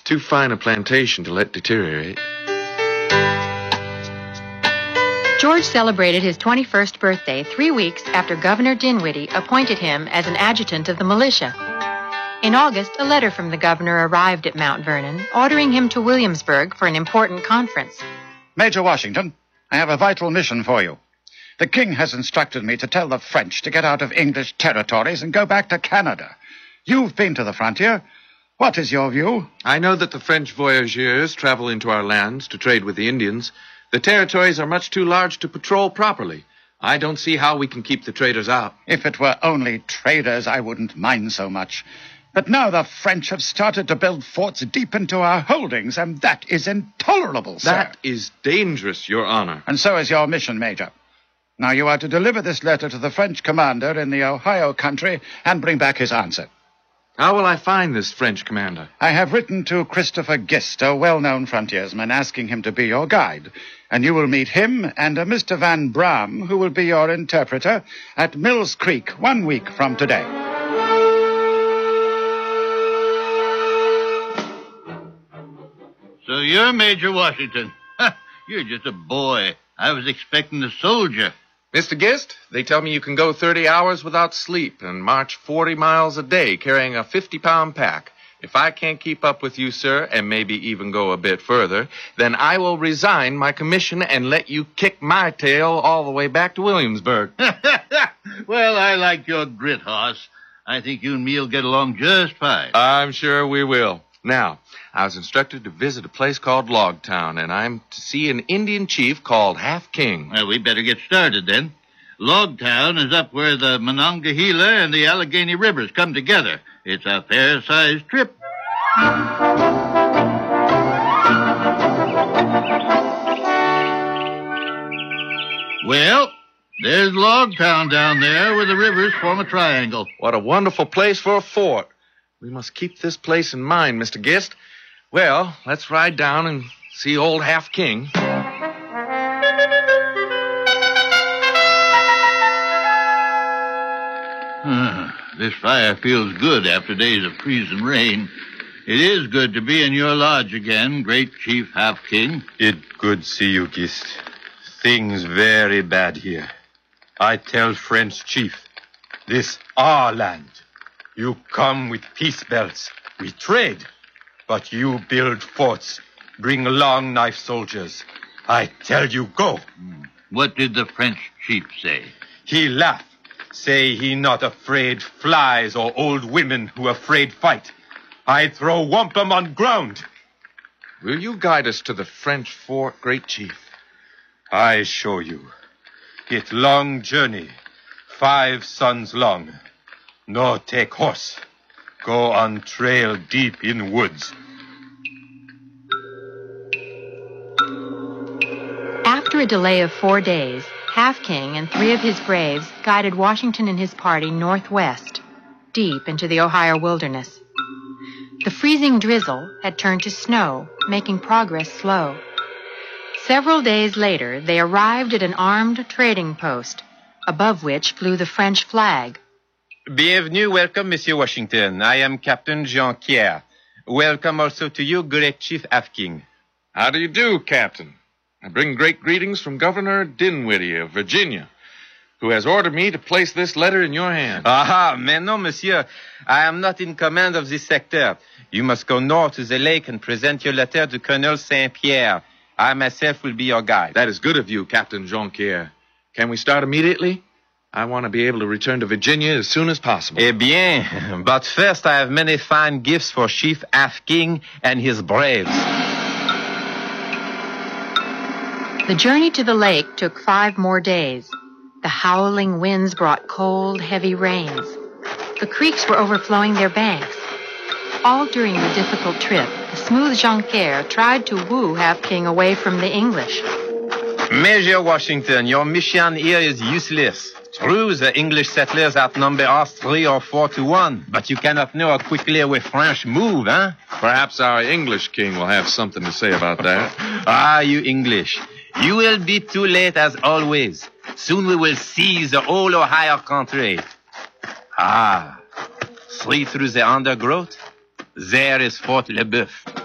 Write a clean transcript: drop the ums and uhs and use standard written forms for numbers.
too fine a plantation to let deteriorate. George celebrated his 21st birthday 3 weeks after Governor Dinwiddie appointed him as an adjutant of the militia. In August, a letter from the governor arrived at Mount Vernon, ordering him to Williamsburg for an important conference. Major Washington, I have a vital mission for you. The king has instructed me to tell the French to get out of English territories and go back to Canada. You've been to the frontier. What is your view? I know that the French voyageurs travel into our lands to trade with the Indians. The territories are much too large to patrol properly. I don't see how we can keep the traders out. If it were only traders, I wouldn't mind so much. But now the French have started to build forts deep into our holdings, and that is intolerable, sir. That is dangerous, Your Honor. And so is your mission, Major. Now you are to deliver this letter to the French commander in the Ohio country and bring back his answer. How will I find this French commander? I have written to Christopher Gist, a well-known frontiersman, asking him to be your guide. And you will meet him and a Mr. Van Bram, who will be your interpreter, at Mills Creek 1 week from today. So you're Major Washington. You're just a boy. I was expecting a soldier. Mr. Gist, they tell me you can go 30 hours without sleep and march 40 miles a day carrying a 50-pound pack. If I can't keep up with you, sir, and maybe even go a bit further, then I will resign my commission and let you kick my tail all the way back to Williamsburg. Well, I like your grit, Hoss. I think you and me will get along just fine. I'm sure we will. Now, I was instructed to visit a place called Logtown, and I'm to see an Indian chief called Half King. Well, we better get started then. Logtown is up where the Monongahela and the Allegheny Rivers come together. It's a fair-sized trip. Well, there's Logtown down there where the rivers form a triangle. What a wonderful place for a fort. We must keep this place in mind, Mr. Gist. Well, let's ride down and see old Half King. This fire feels good after days of freezing rain. It is good to be in your lodge again, great Chief Half King. It good see you, Gist. Things very bad here. I tell French chief, this our land. You come with peace belts. We trade. But you build forts, bring long knife soldiers. I tell you, go. What did the French chief say? He laugh. Say he not afraid flies or old women who afraid fight. I throw wampum on ground. Will you guide us to the French fort, great chief? I show you. It long journey, 5 suns long. No take horse. Go on trail deep in woods. After a delay of 4 days, Half King and 3 of his braves guided Washington and his party northwest, deep into the Ohio wilderness. The freezing drizzle had turned to snow, making progress slow. Several days later, they arrived at an armed trading post, above which flew the French flag. Bienvenue, welcome, Monsieur Washington. I am Captain Jean-Pierre. Welcome also to you, great Chief Half King. How do you do, Captain? I bring great greetings from Governor Dinwiddie of Virginia, who has ordered me to place this letter in your hand. Ah, mais non, monsieur. I am not in command of this sector. You must go north to the lake and present your letter to Colonel Saint-Pierre. I myself will be your guide. That is good of you, Captain Jonquière. Can we start immediately? I want to be able to return to Virginia as soon as possible. Eh bien, but first I have many fine gifts for Chief Half King and his braves. The journey to the lake took 5 more days. The howling winds brought cold, heavy rains. The creeks were overflowing their banks. All during the difficult trip, the smooth Jonquière tried to woo Half King away from the English. Major Washington, your mission here is useless. True, the English settlers outnumber us 3 or 4 to 1, but you cannot know how quickly we French move, huh? Perhaps our English king will have something to say about that. Ah, you English. You will be too late as always. Soon we will seize the whole Ohio country. Ah, see through the undergrowth? There is Fort Le Boeuf.